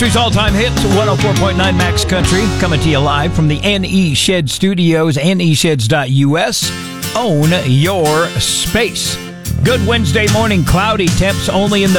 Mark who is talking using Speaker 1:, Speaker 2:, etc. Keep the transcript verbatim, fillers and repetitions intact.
Speaker 1: Country's all-time hits, one oh four point nine Max Country, coming to you live from the N E Shed Studios, N E sheds dot U S. Own your space. Good Wednesday morning, cloudy temps only in the